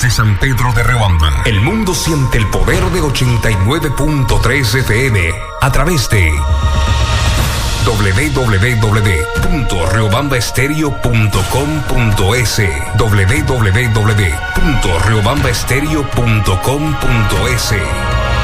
de San Pedro de Riobamba. El mundo siente el poder de 89.3 FM a través de www.riobambaestereo.com.es, www.riobambaestereo.com.es.